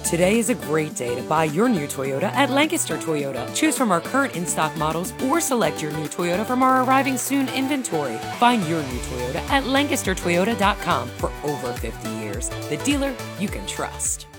Today is a great day to buy your new Toyota at Lancaster Toyota. Choose from our current in-stock models or select your new Toyota from our arriving soon inventory. Find your new Toyota at LancasterToyota.com. For over 50 years, the dealer you can trust.